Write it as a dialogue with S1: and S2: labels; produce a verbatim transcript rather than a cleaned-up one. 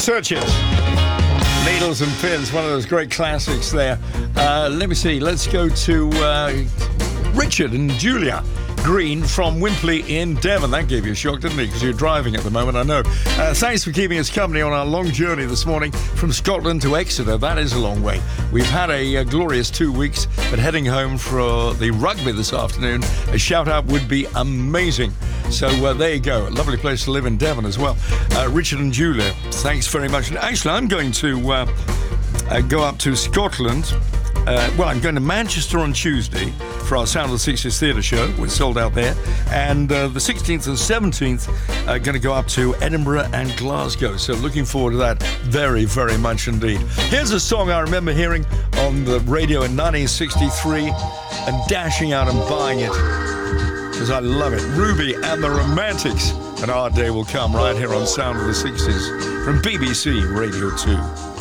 S1: Searchers. Needles and Pins, one of those great classics there. Uh, let me see. Let's go to uh, Richard and Julia Green from Wimpley in Devon. That gave you a shock, didn't it? Because you're driving at the moment, I know. Uh, thanks for keeping us company on our long journey this morning from Scotland to Exeter. That is a long way. We've had a, a glorious two weeks, but heading home for the rugby this afternoon, a shout-out would be amazing. So uh, there you go. A lovely place to live in Devon as well. Uh, Richard and Julia, thanks very much. And actually, I'm going to uh, uh, go up to Scotland. Uh, well, I'm going to Manchester on Tuesday for our Sound of the sixties theatre show. We're sold out there. And uh, the sixteenth and seventeenth are going to go up to Edinburgh and Glasgow. So looking forward to that very, very much indeed. Here's a song I remember hearing on the radio in nineteen sixty-three and dashing out and buying it because I love it. Ruby and the Romantics. And Our Day Will Come right here on Sound of the sixties from B B C Radio two.